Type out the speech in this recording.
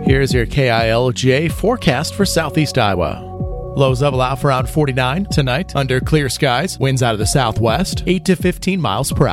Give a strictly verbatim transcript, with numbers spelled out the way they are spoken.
Here's your K I L J forecast for southeast Iowa. Lows level out for around forty-nine tonight under clear skies. Winds out of the southwest, eight to fifteen miles per hour.